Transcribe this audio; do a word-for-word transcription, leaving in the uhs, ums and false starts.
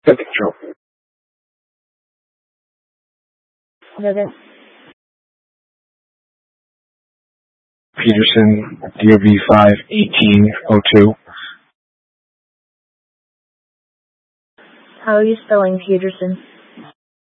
Control. Visit. Peterson, D O B five eighteen oh two. How are you spelling Peterson?